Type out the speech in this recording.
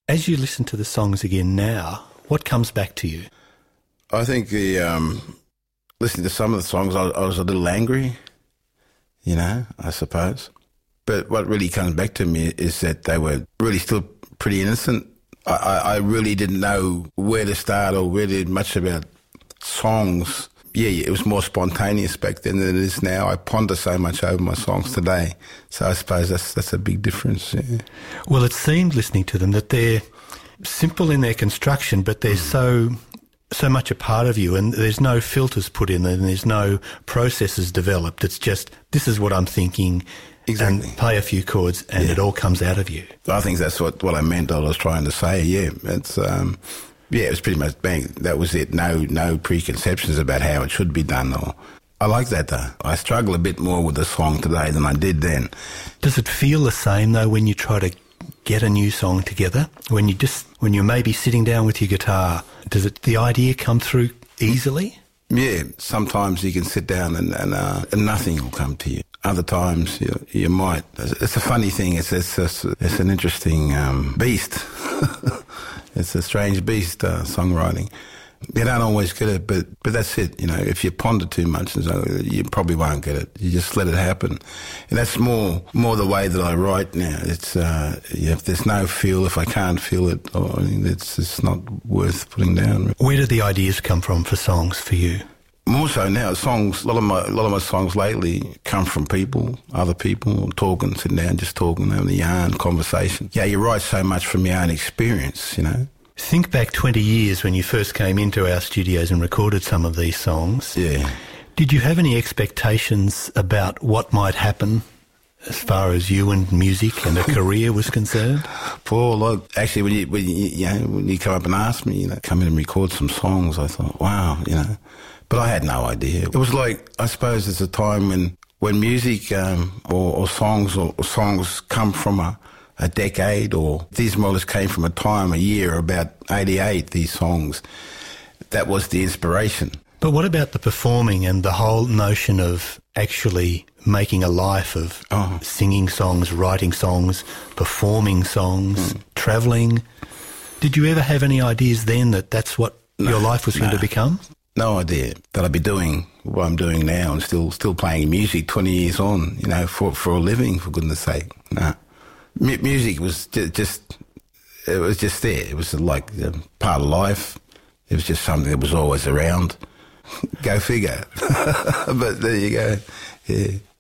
As you listen to the songs again now, what comes back to you? I think listening to some of the songs, I was a little angry, I suppose. But what really comes back to me is that they were really still pretty innocent. I really didn't know where to start or really much about songs. Yeah, it was more spontaneous back then than it is now. I ponder so much over my songs today. So I suppose that's a big difference. Yeah. Well, it seemed, listening to them, that they're simple in their construction, but they're so much a part of you, and there's no filters put in and there's no processes developed. It's just, this is what I'm thinking. Exactly. And play a few chords and it all comes out of you. I think that's what I meant, I was trying to say, yeah. It's... it was pretty much bang. That was it. No preconceptions about how it should be done. I like that though. I struggle a bit more with the song today than I did then. Does it feel the same though when you try to get a new song together? When you're maybe sitting down with your guitar, does the idea come through easily? Yeah, sometimes you can sit down and nothing will come to you. Other times you might. It's a funny thing. It's an interesting beast. It's a strange beast, songwriting. You don't always get it, but that's it. If you ponder too much, you probably won't get it. You just let it happen. And that's more the way that I write now. It's if there's no feel, if I can't feel it, it's not worth putting down. Where do the ideas come from for songs for you? More so now, songs. A lot of my songs lately come from other people, sitting down, just talking, having a yarn, conversation. Yeah, you write so much from your own experience, Think back 20 years when you first came into our studios and recorded some of these songs. Yeah. Did you have any expectations about what might happen as far as you and music and a career was concerned? Paul, actually, when you come up and ask me, come in and record some songs, I thought, wow, But I had no idea. It was like, I suppose it's a time when music or songs come from a decade, or these more or less came from a year, about 88, these songs. That was the inspiration. But what about the performing and the whole notion of actually making a life of singing songs, writing songs, performing songs, travelling? Did you ever have any ideas then that that's what your life was going to become? No idea that I'd be doing what I'm doing now and still playing music 20 years on, for a living, for goodness sake. No. Music was just there. It was like part of life. It was just something that was always around. Go figure. But there you go. Yeah.